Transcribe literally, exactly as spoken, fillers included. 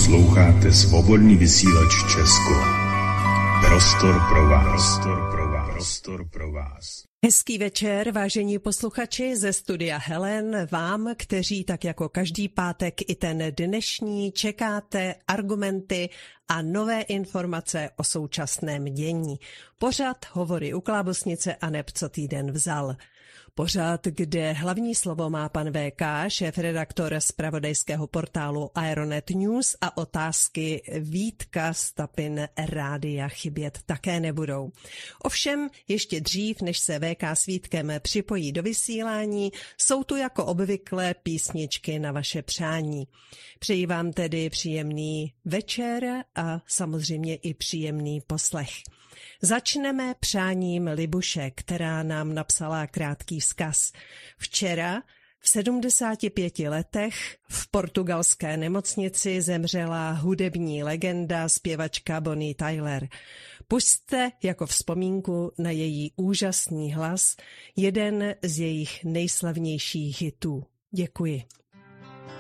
Posloucháte Svobodný vysílač Česko. Prostor pro vás. Prostor pro vás. Prostor pro vás. Hezký večer, vážení posluchači ze studia Helen, vám, kteří tak jako každý pátek i ten dnešní čekáte argumenty a nové informace o současném dění. Pořad Hovory u klávesnice aneb co týden vzal. Pořad, kde hlavní slovo má pan V K, šéfredaktor zpravodajského portálu Aeronet News, a otázky Vítka z Tapin Rádia chybět také nebudou. Ovšem, ještě dřív, než se V K s Vítkem připojí do vysílání, jsou tu jako obvykle písničky na vaše přání. Přeji vám tedy příjemný večer a samozřejmě i příjemný poslech. Začneme přáním Libuše, která nám napsala krátký vzkaz. Včera v sedmdesáti pěti letech v portugalské nemocnici zemřela hudební legenda zpěvačka Bonnie Tyler. Pusťte jako vzpomínku na její úžasný hlas jeden z jejich nejslavnějších hitů. Děkuji.